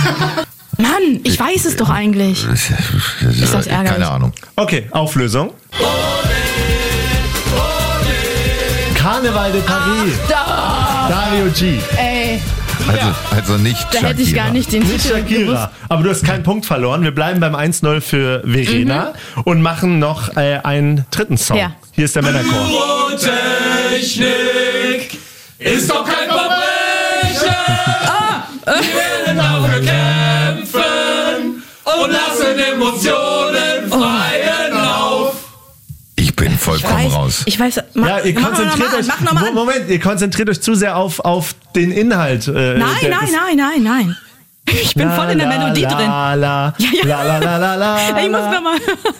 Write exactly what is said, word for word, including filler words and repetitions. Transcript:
Mann, ich weiß es doch eigentlich. Ist das ärgerlich? Keine Ahnung. Okay, Auflösung. Karneval de Paris. Da. Dario G. Ey, Also, also nicht da Shakira. hätte ich gar nicht den Nicht Titel gewusst. Shakira. Aber du hast keinen Punkt verloren. Wir bleiben beim eins null für Verena Mhm. und machen noch äh, einen dritten Song. Ja. Hier ist der Männerchor. Technik ist doch kein Verbrechen. Wir werden dafür kämpfen und lassen Emotionen freien Lauf. Ich bin vollkommen Weiß, raus. ich weiß, mach, Ja, ihr mach konzentriert noch mal euch. an, mach noch mal an. Moment, ihr konzentriert euch zu sehr auf, auf den Inhalt. Äh, Nein, der- nein, des- nein, nein, nein. Ich bin voll in der La, Melodie la, drin. La, la, Ja, ja. la, la, la, la, la, Ich muss la. noch mal.